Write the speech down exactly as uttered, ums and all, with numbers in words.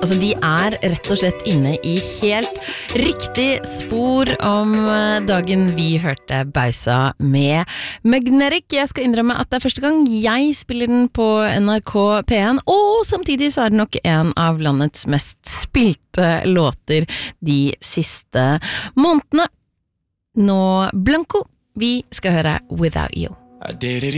Altså, de er rett og slett inne i helt riktig spor om dagen vi hørte Bausa med Magnetic. Jeg skal innrømme at det er første gang jeg spiller den på N R K P en, og samtidig så er det nok en av landets mest spilte låter de siste månedene. Nå Blanco, vi skal høre Without You. I did it